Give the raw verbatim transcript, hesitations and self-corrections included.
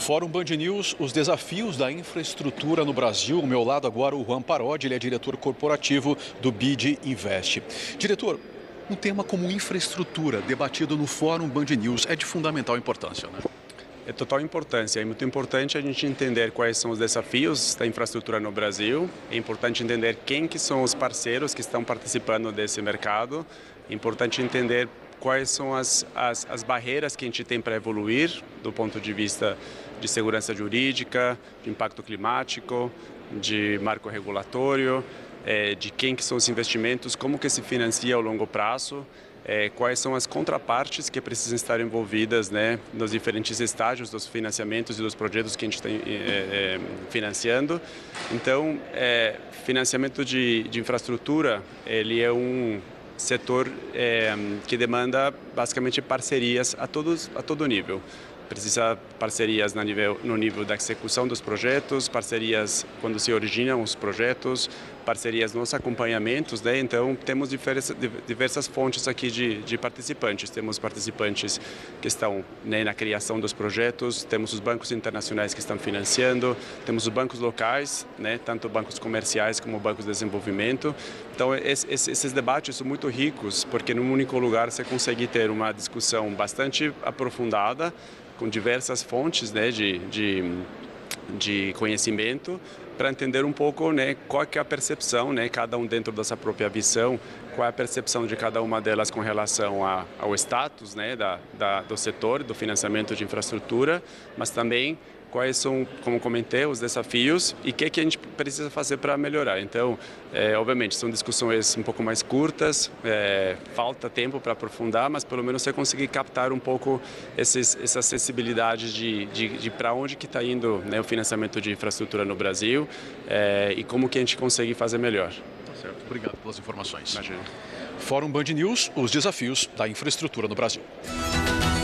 Fórum Band News, os desafios da infraestrutura no Brasil. Ao meu lado agora o Juan Parodi, ele é diretor corporativo do B I D Invest. Diretor, um tema como infraestrutura debatido no Fórum Band News é de fundamental importância, né? É de total importância. É muito importante a gente entender quais são os desafios da infraestrutura no Brasil. É importante entender quem que são os parceiros que estão participando desse mercado. É importante entender quais são as, as, as barreiras que a gente tem para evoluir do ponto de vista de segurança jurídica, de impacto climático, de marco regulatório, é, de quem que são os investimentos, como que se financia ao longo prazo, é, quais são as contrapartes que precisam estar envolvidas, né, nos diferentes estágios dos financiamentos e dos projetos que a gente está é, é, financiando. Então, é, financiamento de, de infraestrutura, ele é um setor é, que demanda basicamente parcerias a, todos, a todo nível. Precisa parcerias no nível, no nível da execução dos projetos, parcerias quando se originam os projetos, parcerias nos acompanhamentos, né? Então temos diversas, diversas fontes aqui de, de participantes. Temos participantes que estão, né, na criação dos projetos, temos os bancos internacionais que estão financiando, temos os bancos locais, né, tanto bancos comerciais como bancos de desenvolvimento. Então esses, esses debates são muito ricos, porque num único lugar você consegue ter uma discussão bastante aprofundada, com diversas fontes, né, de, de, de conhecimento, para entender um pouco, né, qual que é a percepção, né, cada um dentro dessa própria visão, qual é a percepção de cada uma delas com relação a, ao status, né, da, da, do setor, do financiamento de infraestrutura, mas também quais são, como comentei, os desafios e o que, que a gente precisa fazer para melhorar. Então, é, obviamente, são discussões um pouco mais curtas, é, falta tempo para aprofundar, mas pelo menos você conseguir captar um pouco esses, essa acessibilidade de, de, de para onde que está indo, né, o financiamento de infraestrutura no Brasil, é, e como que a gente consegue fazer melhor. Tá certo. Obrigado pelas informações. Imagina. Fórum Band News, os desafios da infraestrutura no Brasil.